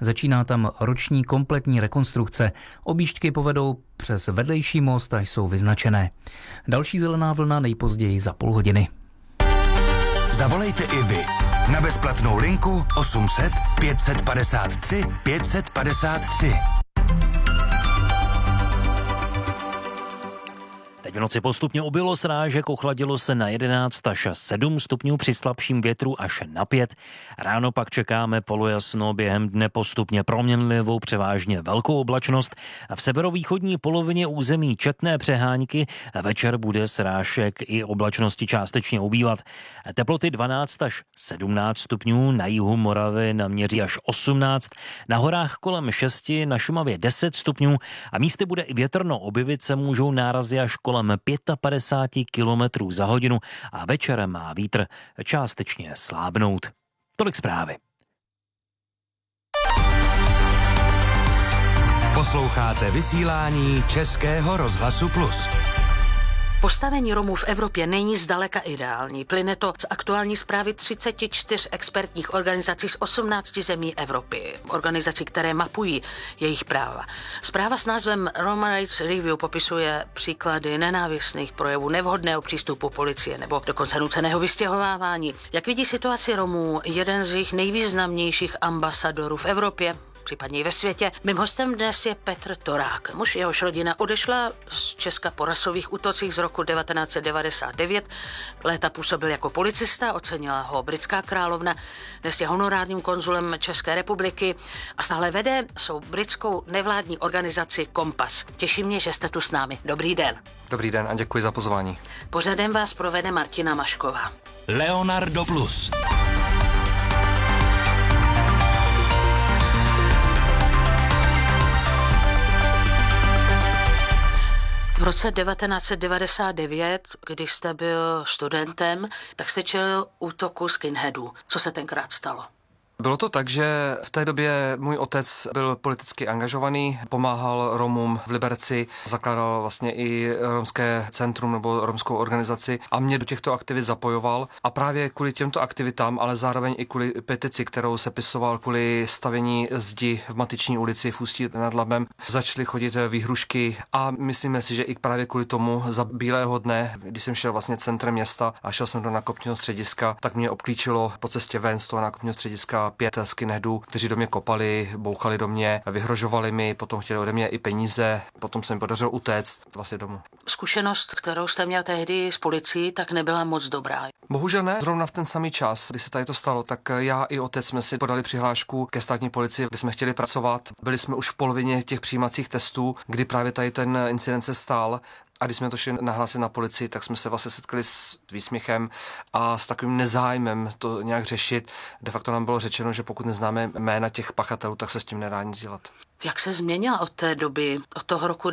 Začíná tam roční kompletní rekonstrukce. Objížďky povedou přes vedlejší most a jsou vyznačené. Další zelená vlna nejpozději za půl hodiny. Zavolejte i vy na bezplatnou linku 800 553 553. Teď v noci postupně ubylo srážek, ochladilo se na 11 až 7 stupňů při slabším větru až na 5. Ráno pak čekáme polojasno, během dne postupně proměnlivou, převážně velkou oblačnost a v severovýchodní polovině území četné přehánky. Večer bude srážek i oblačnosti částečně ubývat. Teploty 12 až 17 stupňů, na jihu Moravy naměří až 18, na horách kolem 6, na Šumavě 10 stupňů a místy bude i větrno, objevit se můžou nárazy až kolem 55 km za hodinu a večer má vítr částečně slábnout. Tolik zprávy. Posloucháte vysílání Českého rozhlasu Plus. Postavení Romů v Evropě není zdaleka ideální. Plyne to z aktuální zprávy 34 expertních organizací z 18 zemí Evropy. Organizací, které mapují jejich práva. Zpráva s názvem Roma Rights Review popisuje příklady nenávistných projevů, nevhodného přístupu policie nebo dokonce nuceného vystěhovávání. Jak vidí situaci Romů jeden z jejich nejvýznamnějších ambasadorů v Evropě, případně i ve světě. Mým hostem dnes je Petr Torák, muž, jehož rodina odešla z Česka po rasových útocích z roku 1999. Léta působil jako policista, ocenila ho britská královna, dnes je honorárním konzulem České republiky a stále vede svou britskou nevládní organizaci Kompas. Těší mě, že jste tu s námi. Dobrý den. Dobrý den a děkuji za pozvání. Pořadem vás provede Martina Mašková. Leonardo Plus. V roce 1999, když jste byl studentem, tak jste čelil útoku skinheadů. Co se tenkrát stalo? Bylo to tak, že v té době můj otec byl politicky angažovaný, pomáhal Romům v Liberci, zakládal vlastně i romské centrum nebo romskou organizaci a mě do těchto aktivit zapojoval. A právě kvůli těmto aktivitám, ale zároveň i kvůli petici, kterou sepisoval kvůli stavění zdi v Matiční ulici v Ústí nad Labem, začaly chodit výhrušky a myslíme si, že i právě kvůli tomu za bílého dne, když jsem šel vlastně centrem města a šel jsem do nákupního střediska, tak mě obklíčilo po cestě ven z toho nákupního střediska 5 skinheadů, kteří do mě kopali, bouchali do mě, vyhrožovali mi, potom chtěli ode mě i peníze, potom se mi podařilo utéct vlastně domů. Zkušenost, kterou jste měl tehdy s policií, tak nebyla moc dobrá. Bohužel ne. Zrovna v ten samý čas, kdy se tady to stalo, tak já i otec jsme si podali přihlášku ke státní policii, kde jsme chtěli pracovat. Byli jsme už v polovině těch přijímacích testů, kdy právě tady ten incident se stál. A když jsme to šli nahlásit na policii, tak jsme se vlastně setkali s výsměchem a s takovým nezájmem to nějak řešit. De facto nám bylo řečeno, že pokud neznáme jména těch pachatelů, tak se s tím nedá nic dělat. Jak se změnila od té doby, od toho roku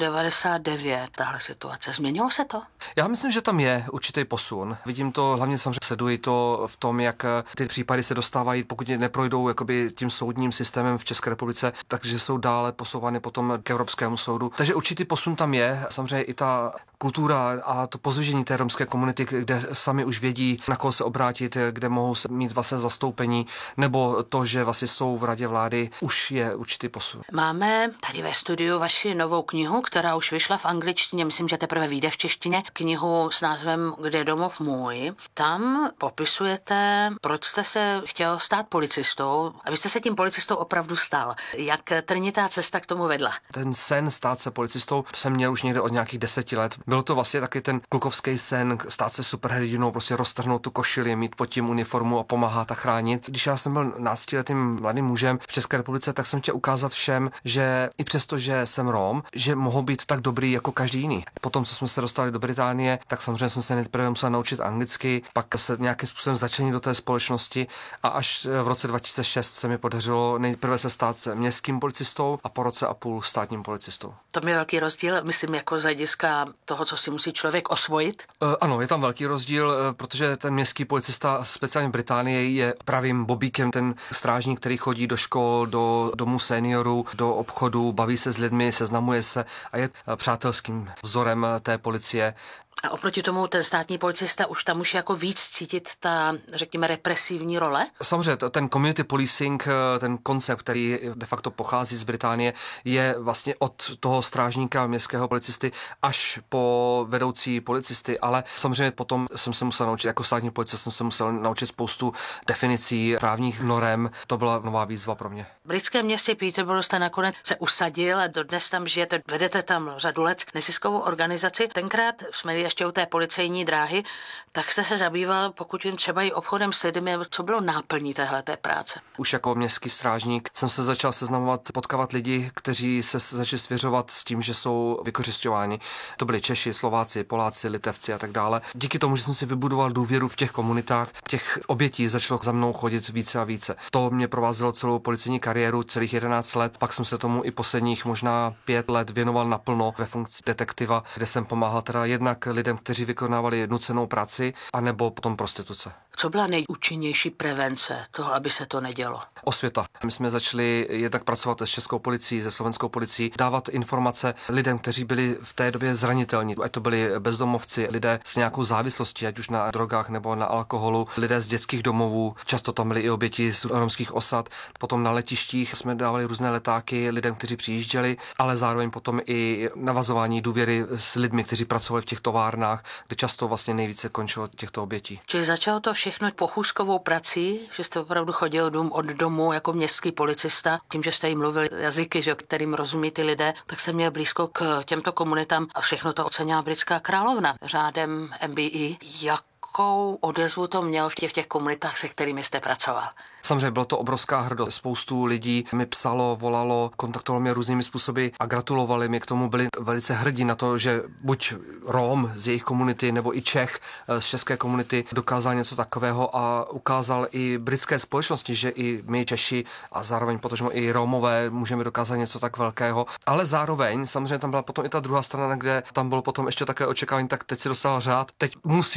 99, tahle situace? Změnilo se to? Já myslím, že tam je určitý posun. Vidím to, hlavně samozřejmě sleduji to v tom, jak ty případy se dostávají, pokud neprojdou jakoby tím soudním systémem v České republice, takže jsou dále posouvány potom k Evropskému soudu. Takže určitý posun tam je. Samozřejmě i ta kultura a to pozdvižení té romské komunity, kde sami už vědí, na koho se obrátit, kde mohou mít vlastně zastoupení, nebo to, že vlastně jsou v radě vlády, už je určitý posun. Máme tady ve studiu vaši novou knihu, která už vyšla v angličtině, myslím, že teprve vyjde v češtině, knihu s názvem Kde domov můj. Tam popisujete, proč jste se chtěl stát policistou a vy jste se tím policistou opravdu stal. Jak trnitá cesta k tomu vedla? Ten sen stát se policistou jsem měl už někde od nějakých 10 let. Byl to vlastně taky ten klukovský sen, stát se superhrdinou, prostě roztrhnout tu košili, mít pod tím uniformu a pomáhat a chránit. Když já jsem byl 12letým mladým mužem v České republice, tak jsem chtěl ukázat všem, že i přesto, že jsem Rom, že mohu být tak dobrý jako každý jiný. Potom, co jsme se dostali do Británie, tak samozřejmě jsem se nejprve musel naučit anglicky, pak se nějakým způsobem začlenit do té společnosti a až v roce 2006 se mi podařilo nejprve se stát městským policistou a po roce a půl státním policistou. To je velký rozdíl, myslím, jako z hlediska toho, co si musí člověk osvojit? Ano, je tam velký rozdíl, protože ten městský policista, speciálně v Británii, je pravým bobíkem, ten strážník, který chodí do škol, do domů seniorů, do obchodu, baví se s lidmi, seznamuje se a je přátelským vzorem té policie. A oproti tomu ten státní policista už tam musí jako víc cítit ta, řekněme, represivní role? Samozřejmě ten community policing, ten koncept, který de facto pochází z Británie, je vlastně od toho strážníka městského policisty až po vedoucí policisty, ale samozřejmě potom jsem se musel naučit, jako státní policista jsem se musel naučit spoustu definicí, právních norem. To byla nová výzva pro mě. V britském městě Peterborough jste nakonec se usadil a dodnes tam žijete, vedete tam řadu let neziskovou organizaci. Tenkrát jsme ještě u té policejní dráhy, tak jste se zabýval, pokud vím, třeba i obchodem s lidmi, co bylo náplní téhleté práce. Už jako městský strážník jsem se začal seznamovat, potkávat lidi, kteří se začali svěřovat s tím, že jsou vykořisťováni. To byli Češi, Slováci, Poláci, Litevci a tak dále. Díky tomu, že jsem si vybudoval důvěru v těch komunitách, těch obětí začalo za mnou chodit více a více. To mě provázelo celou policejní kariéru, celých 11 let, pak jsem se tomu i posledních možná 5 let věnoval naplno ve funkci detektiva, kde jsem pomáhal teda jednak lidem, kteří vykonávali nucenou práci, anebo potom prostituce. Co byla nejúčinnější prevence toho, aby se to nedělo? Osvěta. My jsme začali jednak pracovat s českou policií, se slovenskou policií, dávat informace lidem, kteří byli v té době zranitelní. Ať to byli bezdomovci, lidé s nějakou závislostí, ať už na drogách nebo na alkoholu, lidé z dětských domovů, často tam byli i oběti z romských osad. Potom na letištích jsme dávali různé letáky lidem, kteří přijížděli, ale zároveň potom i navazování důvěry s lidmi, kteří pracovali v těch továrnách, kde často vlastně nejvíce končilo těchto obětí. Čili začalo to všechno pochůzkovou prací, že jste opravdu chodil dům od domu jako městský policista, tím, že jste jim mluvil jazyky, že, kterým rozumí ty lidé, tak jsem měl blízko k těmto komunitám a všechno to ocenila britská královna řádem MBE. Jakou odezvu to měl v těch komunitách, se kterými jste pracoval? Samozřejmě bylo to obrovská hrdost. Spoustu lidí mi psalo, volalo, kontaktovalo mě různými způsoby a gratulovali mi k tomu, byli velice hrdí na to, že buď Róm z jejich komunity nebo i Čech z české komunity dokázal něco takového a ukázal i britské společnosti, že i my Češi a zároveň protože i Rómové můžeme dokázat něco tak velkého. Ale zároveň samozřejmě tam byla potom i ta druhá strana, kde tam bylo potom ještě takové očekávání, tak teď si dostal řád, teď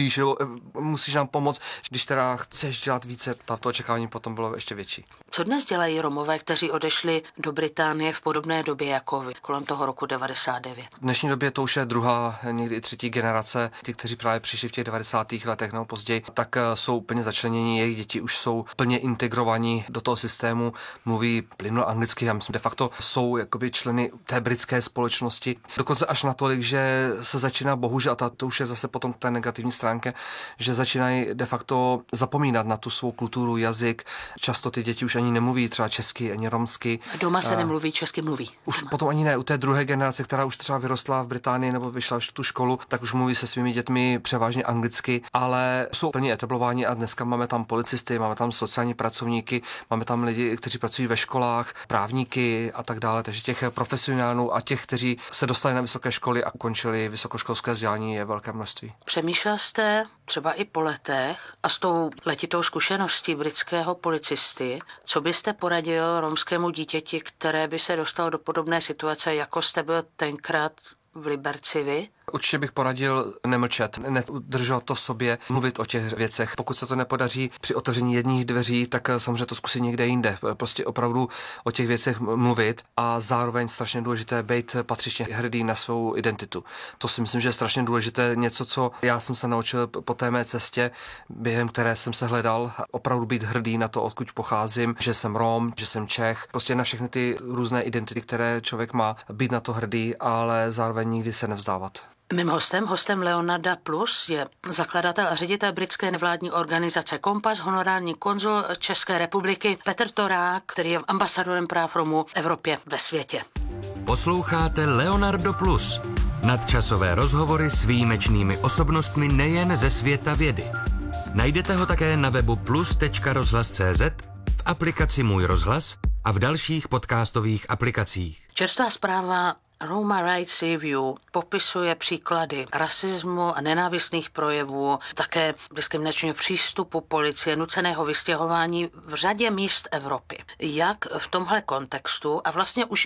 musíš nám pomoct, když teda chceš dělat více, to očekávání potom bylo ještě větší. Co dnes dělají Romové, kteří odešli do Británie v podobné době jako vy, kolem toho roku 99? V dnešní době to už je druhá, někdy i třetí generace. Ty, kteří právě přišli v těch 90. letech nebo později, tak jsou plně začlenění, jejich děti už jsou plně integrovaní do toho systému, mluví plynule anglicky a myslím, de facto jsou jakoby členy té britské společnosti. Dokonce až natolik, že se začíná bohužel, a to už je zase potom té negativní stránce, že začínají de facto zapomínat na tu svou kulturu, jazyk. Často ty děti už ani nemluví třeba česky, ani romsky. Doma se nemluví, česky mluví. Už potom ani ne. U té druhé generace, která už třeba vyrostla v Británii nebo vyšla už tu školu, tak už mluví se svými dětmi převážně anglicky, ale jsou plně etablováni a dneska máme tam policisty, máme tam sociální pracovníky, máme tam lidi, kteří pracují ve školách, právníky a tak dále. Takže těch profesionálů a těch, kteří se dostali na vysoké školy a ukončili vysokoškolské vzdělání, je velké množství. Přemýšlel jste třeba i po letech a s tou letitou zkušeností britského policisty, co byste poradil romskému dítěti, které by se dostalo do podobné situace, jako jste byl tenkrát v Liberci vy? Určitě bych poradil nemlčet, neudržovat to v sobě, mluvit o těch věcech. Pokud se to nepodaří při otevření jedních dveří, tak samozřejmě to zkusit někde jinde. Prostě opravdu o těch věcech mluvit a zároveň strašně důležité být patřičně hrdý na svou identitu. To si myslím, že je strašně důležité, něco, co já jsem se naučil po té mé cestě, během které jsem se hledal, opravdu být hrdý na to, odkud pocházím, že jsem Rom, že jsem Čech, prostě na všechny ty různé identity, které člověk má, být na to hrdý, ale zároveň nikdy se nevzdávat. Mým hostem Leonarda Plus je zakladatel a ředitel britské nevládní organizace Kompas, honorární konzul České republiky Petr Torák, který je ambasadorem práv Romů v Evropě, ve světě. Posloucháte Leonardo Plus. Nadčasové rozhovory s výjimečnými osobnostmi nejen ze světa vědy. Najdete ho také na webu plus.rozhlas.cz, v aplikaci Můj rozhlas a v dalších podcastových aplikacích. Čerstvá zpráva Roma Rights Review popisuje příklady rasismu a nenávistných projevů, také diskriminačního přístupu policie, nuceného vystěhování v řadě míst Evropy. Jak v tomhle kontextu a vlastně už i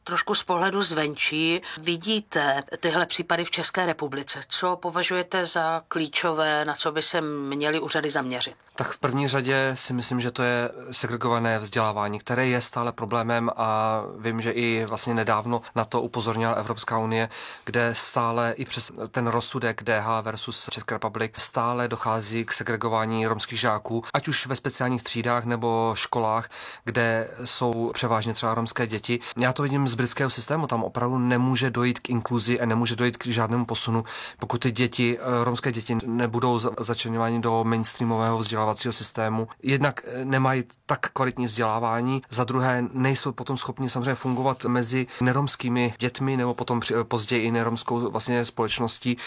trošku z pohledu zvenčí vidíte tyhle případy v České republice? Co považujete za klíčové, na co by se měly úřady zaměřit? Tak v první řadě si myslím, že to je segregované vzdělávání, které je stále problémem a vím, že i vlastně nedávno na to upozornila Evropská unie, kde stále i přes ten rozsudek DH versus Česká republika stále dochází k segregování romských žáků, ať už ve speciálních třídách nebo školách, kde jsou převážně třeba romské děti. Já to vidím z britského systému, tam opravdu nemůže dojít k inkluzi a nemůže dojít k žádnému posunu, pokud ty děti, romské děti nebudou začleňovány do mainstreamového vzdělávacího systému. Jednak nemají tak kvalitní vzdělávání, za druhé nejsou potom schopni samozřejmě fungovat mezi neromskými dětmi nebo potom později i neromskou vlastně společností,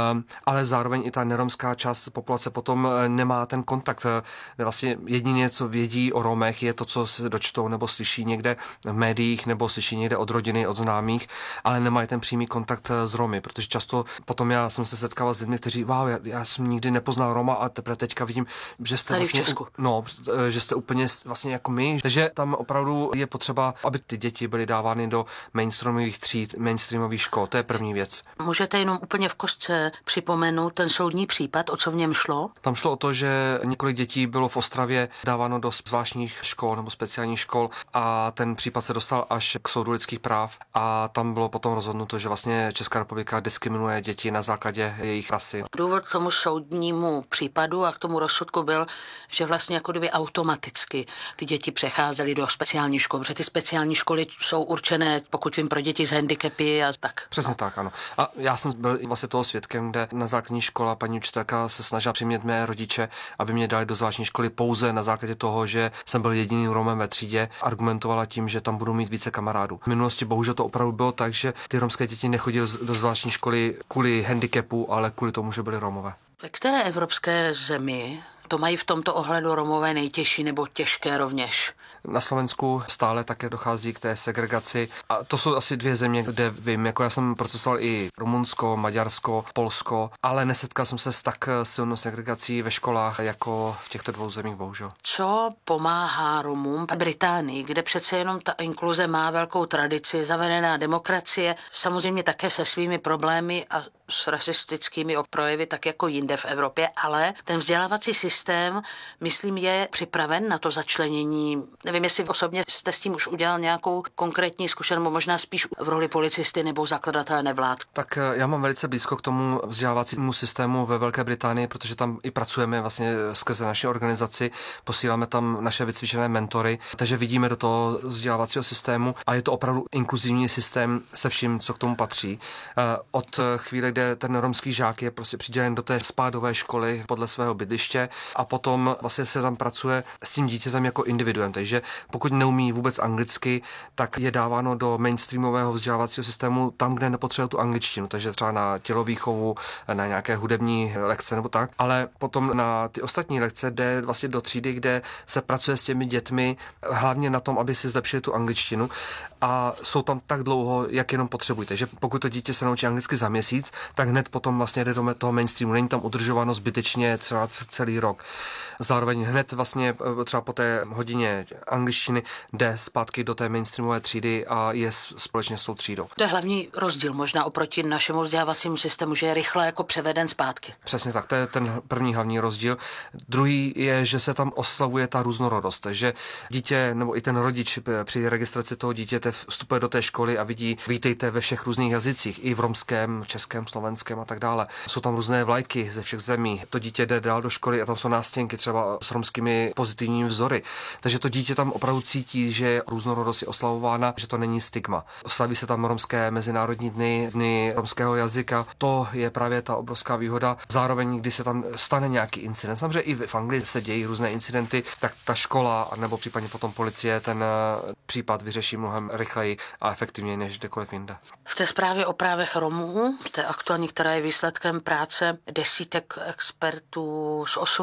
ale zároveň i ta neromská část populace potom nemá ten kontakt. Vlastně jedině, co vědí o Romech, je to, co se dočtou nebo slyší někde v médiích nebo slyší někde od rodiny, od známých, ale nemají ten přímý kontakt s Romy, protože často potom já jsem se setkával s lidmi, kteří já jsem nikdy nepoznal Roma a teprve teďka vidím, že jste tady vlastně, v Česku. že jste úplně vlastně jako my, takže tam opravdu je potřeba, aby ty děti byly dávány do mainstreamových tříd, mainstreamových škol, to je první věc. Můžete jenom úplně v kostce připomenout ten soudní případ, o co v něm šlo? Tam šlo o to, že několik dětí bylo v Ostravě dáváno do zvláštních škol nebo speciálních škol a ten případ se dostal až k soudu lidských práv a tam bylo potom rozhodnuto, že vlastně Česká republika diskriminuje děti na základě jejich rasy. Důvod k tomu soudnímu případu a k tomu rozsudku byl, že vlastně jako kdyby automaticky ty děti přecházely do speciálních škol, protože ty speciální školy jsou určené, pokud vím, pro děti s handicapy a tak. Přesně tak, ano. A já jsem byl vlastně toho svědkem, kde na základní škola paní učitelka se snažila přimět mé rodiče, aby mě dali do zvláštní školy pouze na základě toho, že jsem byl jediným Romem ve třídě, argumentovala tím, že tam budu mít více kamarádů. V minulosti bohužel to opravdu bylo tak, že ty romské děti nechodily do zvláštní školy kvůli handicapu, ale kvůli tomu, že byly Romové. Ve které evropské zemi to mají v tomto ohledu Romové nejtěžší nebo těžké rovněž? Na Slovensku stále také dochází k té segregaci a to jsou asi dvě země, kde vím, jako já jsem procesoval i Rumunsko, Maďarsko, Polsko, ale nesetkal jsem se s tak silnou segregací ve školách jako v těchto dvou zemích, bohužel. Co pomáhá Romům v Británii, kde přece jenom ta inkluze má velkou tradici, zavedená demokracie, samozřejmě také se svými problémy a s rasistickými projevy, tak jako jinde v Evropě, ale ten vzdělávací systém, myslím, je připraven na to začlenění. Nevím, jestli osobně jste s tím už udělal nějakou konkrétní zkušenost, možná spíš v roli policisty nebo zakladatele nevládky. Tak já mám velice blízko k tomu vzdělávacímu systému ve Velké Británii, protože tam i pracujeme vlastně skrze naši organizaci, posíláme tam naše vycvičené mentory, takže vidíme do toho vzdělávacího systému a je to opravdu inkluzivní systém se vším, co k tomu patří. Od chvíle, kde ten romský žák je prostě přidělen do té spádové školy podle svého bydliště a potom vlastně se tam pracuje s tím dítětem jako individuem, takže pokud neumí vůbec anglicky, tak je dáváno do mainstreamového vzdělávacího systému tam, kde nepotřebuje tu angličtinu, takže třeba na tělovýchovu, na nějaké hudební lekce nebo tak, ale potom na ty ostatní lekce jde vlastně do třídy, kde se pracuje s těmi dětmi hlavně na tom, aby si zlepšili tu angličtinu a jsou tam tak dlouho, jak jenom potřebují. Takže pokud to dítě se naučí anglicky za měsíc, tak hned potom vlastně jde do toho mainstreamu. Není tam udržováno zbytečně třeba celý rok. Zároveň hned vlastně třeba po té hodině angličtiny jde zpátky do té mainstreamové třídy a je společně s tou třídou. To je hlavní rozdíl možná oproti našemu vzdělávacímu systému, že je rychle jako převeden zpátky. Přesně tak, to je ten první hlavní rozdíl. Druhý je, že se tam oslavuje ta různorodost, že dítě nebo i ten rodič při registraci toho dítěte vstupuje do té školy a vidí, vítejte ve všech různých jazycích, i v romském, českém, slovenském a tak dále. Jsou tam různé vlajky ze všech zemí. To dítě jde dál do školy a tam jsou nástěnky třeba s romskými pozitivními vzory. Takže to dítě tam opravdu cítí, že různorodost je oslavována, že to není stigma. Slaví se tam romské mezinárodní dny romského jazyka. To je právě ta obrovská výhoda. Zároveň, když se tam stane nějaký incident, samozřejmě i v Anglii se dějí různé incidenty, tak ta škola nebo případně potom policie ten případ vyřeší mnohem rychleji a efektivněji než kdekoliv jinde. V té zprávě o právech Romů, té aktuální, která je výsledkem práce desítek expertů z 18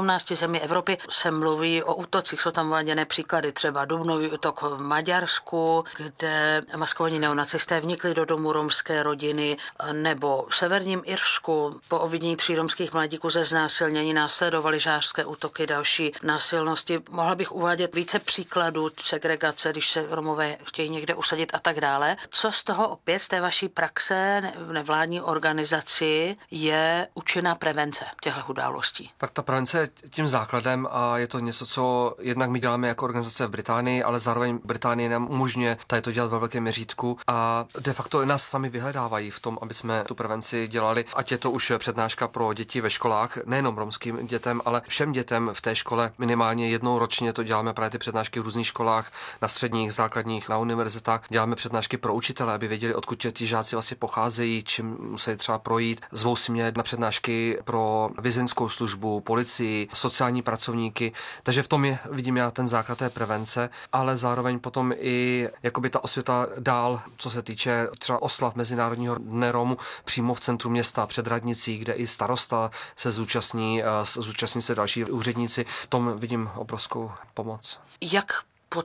18 zemí Evropy se mluví o útocích. Jsou tam uváděné příklady, třeba dubnový útok v Maďarsku, kde maskovaní neonacisté vnikli do domu romské rodiny, nebo v severním Irsku po obvinění 3 romských mladíků ze znásilnění následovaly žhářské útoky, další násilnosti. Mohla bych uvádět více příkladů segregace, když se Romové chtějí někde usadit a tak dále. Co z toho opět z té vaší praxe v nevládní organizaci je účinná prevence těchto událostí? Tak ta prevence je tím základem a je to něco, co jednak my děláme jako organizace v Británii, ale zároveň Británie nám umožňuje tady to dělat ve velkém měřítku a de facto nás sami vyhledávají v tom, aby jsme tu prevenci dělali, ať je to už přednáška pro děti ve školách, nejenom romským dětem, ale všem dětem v té škole minimálně jednou ročně to děláme právě ty přednášky v různých školách, na středních, základních, na univerzitách. Děláme přednášky pro učitele, aby věděli, odkud ti žáci vlastně pocházejí, čím musí třeba projít. Zvou si mě na přednášky pro vězeňskou službu, policii, sociální pracovníky. Takže v tom vidím já ten základ té prevence, ale zároveň potom i jakoby ta osvěta dál, co se týče třeba oslav Mezinárodního dne Romů přímo v centru města před radnicí, kde i starosta se zúčastní se další úředníci. V tom vidím obrovskou pomoc. Jak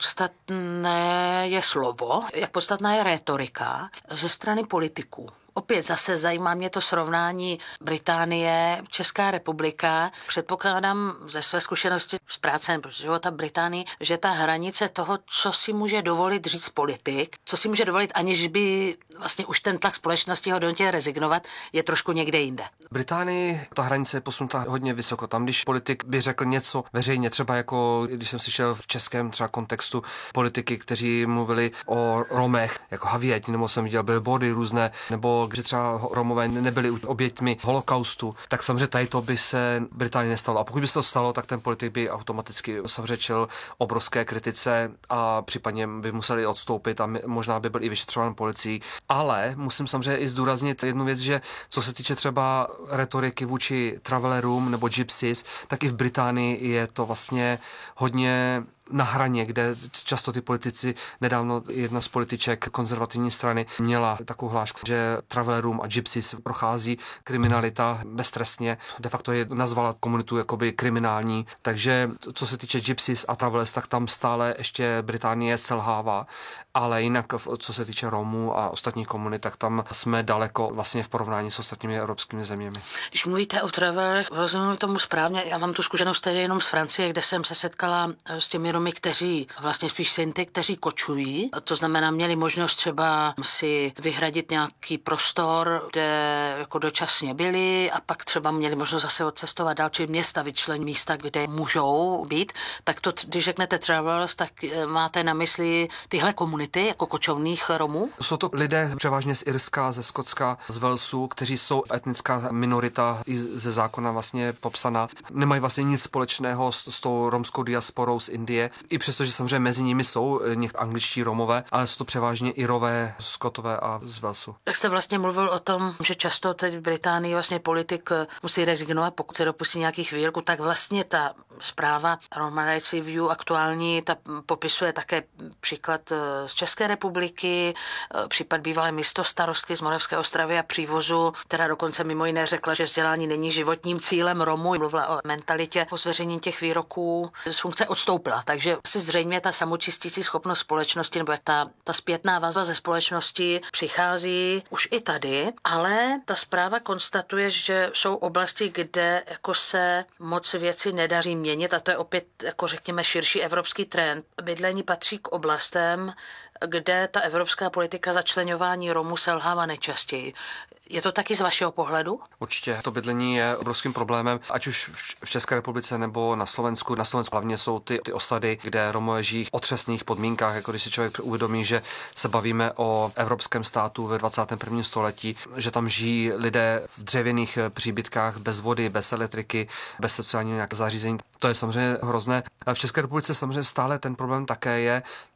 podstatné je slovo, jak podstatná je rétorika ze strany politiků? Opět zase zajímá mě to srovnání Británie, Česká republika. Předpokládám ze své zkušenosti z práce nebo života Británii, že ta hranice toho, co si může dovolit říct politik, co si může dovolit, aniž by vlastně už ten tlak společnosti ho donutil rezignovat, je trošku někde jinde. V Británii ta hranice je posunutá hodně vysoko. Tam, když politik by řekl něco veřejně, třeba jako když jsem slyšel v českém třeba kontextu politiky, kteří mluvili o Romech, jako Havěť, nebo jsem viděl billboardy různé, nebo že třeba Romové nebyli oběťmi holokaustu, tak samozřejmě tady to by se Británii nestalo. A pokud by se to stalo, tak ten politik by automaticky samozřejmě čelil obrovské kritice a případně by museli odstoupit a možná by byl i vyšetřován policií. Ale musím samozřejmě i zdůraznit jednu věc, že co se týče třeba retoriky vůči travelerům nebo gypsies, tak i v Británii je to vlastně hodně na hraně, kde často ty politici, nedávno jedna z političek konzervativní strany měla takovou hlášku, že travelerům a gypsies prochází kriminalita beztrestně. De facto je nazvala komunitu jakoby kriminální, takže co se týče gypsies a travelers, tak tam stále ještě Británie selhává, ale jinak co se týče Romů a ostatních komunit, tak tam jsme daleko vlastně v porovnání s ostatními evropskými zeměmi. Když mluvíte o travelerech, rozumím tomu správně, já mám tu zkušenost tady jenom z Francie, kde jsem se setkala s těmi Romy, kteří vlastně spíš Sinty, kteří kočují. To znamená, měli možnost třeba si vyhradit nějaký prostor, kde jako dočasně byli a pak třeba měli možnost zase odcestovat dál, či města vyčlenit místa, kde můžou být. Tak to, když řeknete travelers, tak máte na mysli tyhle komunity jako kočovných Romů? Jsou to lidé převážně z Irska, ze Skotska, z Walesu, kteří jsou etnická minorita i ze zákona vlastně popsaná. Nemají vlastně nic společného s tou romskou diasporou z Indie. I přesto, že samozřejmě mezi nimi jsou angličtí Romové, ale jsou to převážně Irové, Skotové a z Walesu. Jak jste vlastně mluvil o tom, že často teď v Británii vlastně politik musí rezignovat, pokud se dopustí nějakých výroků, tak vlastně ta zpráva Roma Rights Review aktuální, ta popisuje také příklad z České republiky, případ bývalé místostarostky z Moravské Ostravy a Přívozu, která dokonce mimo jiné řekla, že vzdělání není životním cílem Romů. Mluvila o mentalitě po zveřejnění těch výroků, z funkce odstoupila. Takže si zřejmě ta samočistící schopnost společnosti nebo jak ta zpětná vazba ze společnosti přichází už i tady, ale ta zpráva konstatuje, že jsou oblasti, kde jako se moc věci nedaří měnit a to je opět jako řekněme širší evropský trend. Bydlení patří k oblastem, kde ta evropská politika začleňování Romů selhává nejčastěji. Je to taky z vašeho pohledu? Určitě. To bydlení je obrovským problémem, ať už v České republice nebo na Slovensku. Na Slovensku hlavně jsou ty osady, kde Romové žijí v otřesných podmínkách, jako když si člověk uvědomí, že se bavíme o evropském státu ve 21. století, že tam žijí lidé v dřevěných příbytkách bez vody, bez elektriky, bez sociálního nějakého zařízení. To je samozřejmě hrozné. V České republice samozřejmě stále ten problém také je,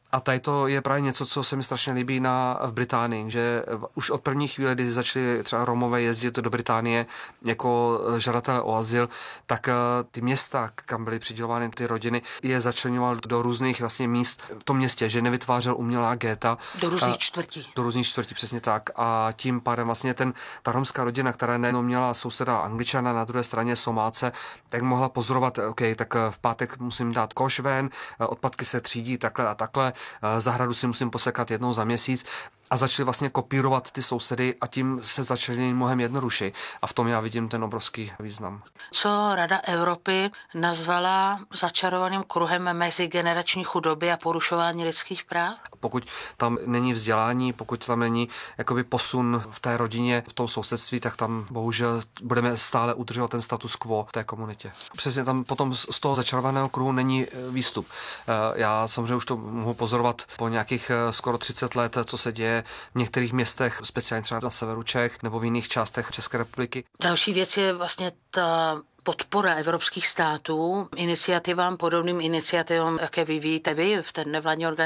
A tady to je právě něco, co se mi strašně líbí v Británii, že už od první chvíle, kdy začali třeba Romové jezdit do Británie jako žadatelé o azyl, tak ty města, kam byly přidělovány ty rodiny, je začleňoval do různých vlastně míst v tom městě, že nevytvářel umělá géta. Do různých čtvrtí. Do různých čtvrtí, přesně tak. A tím pádem vlastně ta romská rodina, která nejenom měla souseda Angličana, na druhé straně Somálce, tak mohla pozorovat, OK, tak v pátek musím dát koš ven, odpadky se třídí takhle a takhle, zahradu si musím posekat jednou za měsíc. A začali vlastně kopírovat ty sousedy a tím se začali mnohem jednodušeji. A v tom já vidím ten obrovský význam. Co Rada Evropy nazvala začarovaným kruhem mezigenerační chudoby a porušování lidských práv? Pokud tam není vzdělání, pokud tam není jakoby posun v té rodině, v tom sousedství, tak tam bohužel budeme stále udržovat ten status quo v té komunitě. Přesně tam potom z toho začarovaného kruhu není výstup. Já samozřejmě už to mohu pozorovat po nějakých skoro 30 let, co se děje v některých městech, speciálně třeba na severu Čech nebo v jiných částech České republiky. Další věc je vlastně ta podpora evropských států iniciativám, podobným iniciativám, jaké vyvíjíte vy v té nevládní organizaci